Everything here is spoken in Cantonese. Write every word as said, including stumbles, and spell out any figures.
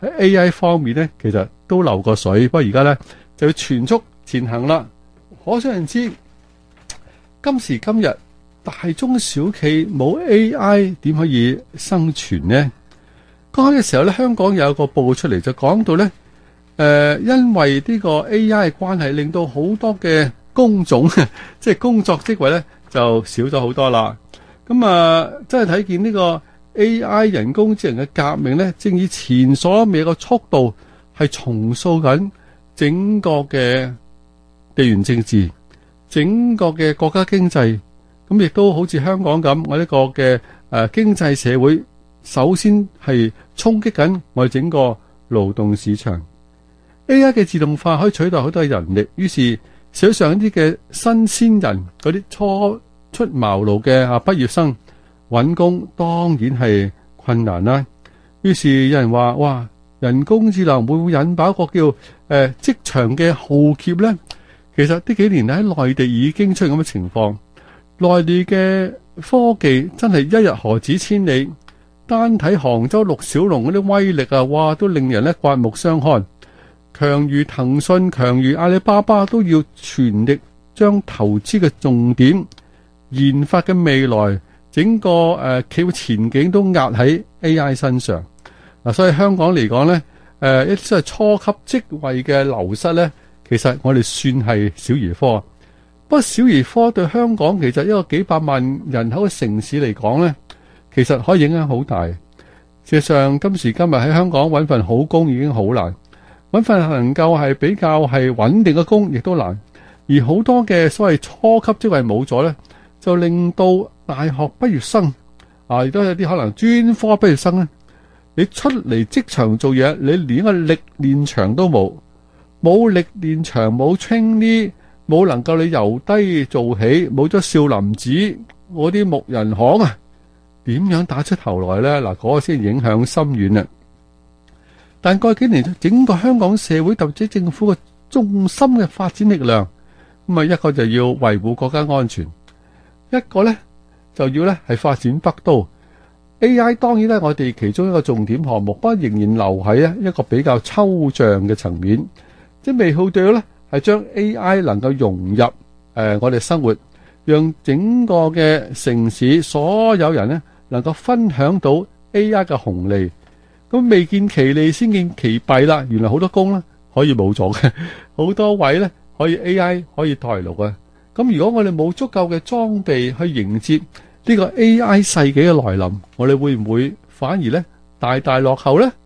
喺 A I 方面咧，其實都流過水，不過而家咧就要全速前行啦。可想而知，今時今日大中小企冇 A I 點可以生存呢？剛開嘅時候咧，香港有一個報告出嚟就講到咧，誒、呃，因為呢個 A I 嘅關係，令到好多嘅工種即係工作職位咧就少咗好多啦。咁啊，真係睇見呢個 A I 人工智能嘅革命咧，正以前所未有嘅速度係重塑緊整個嘅地緣政治，整個嘅國家經濟。咁亦都好似香港咁，我呢個嘅誒、呃、經濟社會，首先係衝擊緊我哋整個勞動市場。A I 嘅自動化可以取代好多嘅人力，於是社會上一啲嘅新鮮人，嗰啲初出茅廬嘅啊畢業生揾工當然係困難啦。於是有人話：哇，人工智能會唔會引爆一個叫誒、呃、職場嘅浩劫呢？其實呢幾年喺內地已經出現咁嘅情況。內地嘅科技真係一日何止千里，單睇杭州陸小龍嗰啲威力啊，哇，都令人咧刮目相看。強如騰訊、強如阿里巴巴，都要全力將投資嘅重點、研發嘅未來、整個誒、呃、企業前景都壓喺 A I 身上。嗱、啊，所以香港嚟講咧，誒、呃、一啲係初級職位嘅流失咧，其實我哋算係小兒科。不過小兒科對香港其實一個幾百萬人口嘅城市嚟講咧，其實可以影響好大。事實上，今時今日喺香港揾份好工已經好難，揾份能夠係比較係穩定嘅工亦都難。而好多嘅所謂初級職位冇咗咧，就令到大學畢業生啊，亦都有啲可能專科畢業生咧，你出嚟職場做嘢，你連一個歷練場都冇，冇歷練場，冇 trainee。冇能夠你由低做起，冇咗少林寺嗰啲木人巷啊，點樣打出頭來呢？嗱，嗰個先影響深遠啊！但過去幾年，整個香港社會特別政府嘅重心嘅發展力量，咁啊一個就要維護國家安全，一個呢就要呢係發展北都。A I 當然咧，我哋其中一個重點項目，不過仍然留喺一個比較抽象嘅層面，即係未去到呢。係將 A I 能夠融入誒、呃、我哋生活，讓整個嘅城市所有人咧能夠分享到 A I 嘅紅利。咁未見其利先見其弊啦。原來好多工咧可以冇咗嘅，好多位咧可以 A I 可以代勞啊。咁如果我哋冇足夠嘅裝備去迎接呢個 A I 世紀嘅來臨，我哋會唔會反而咧大大落後咧？